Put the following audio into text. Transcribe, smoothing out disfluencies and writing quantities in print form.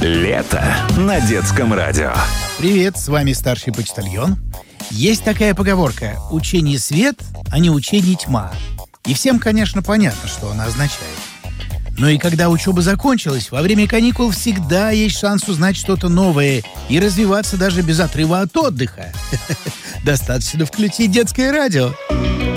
Лето на детском радио. Привет, с вами старший почтальон. Есть такая поговорка: учение свет, а не учение тьма. И всем, конечно, понятно, что она означает. Но и когда учеба закончилась, во время каникул всегда есть шанс узнать что-то новое и развиваться даже без отрыва от отдыха. Достаточно включить детское радио.